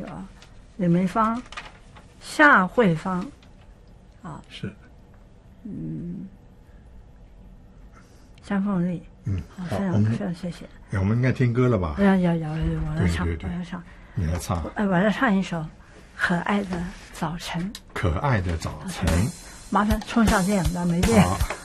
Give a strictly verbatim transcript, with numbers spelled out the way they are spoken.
个李梅芳、夏慧芳，啊， 是， 嗯，香凤丽， 嗯， 好，非常非常谢谢。 我们应该听歌了吧？ 要要要，我要唱， 对对对我要唱。 你来唱。 哎，我要唱一首《可爱的早晨》。 可爱的早晨。 麻烦冲上电，咱没电。 好。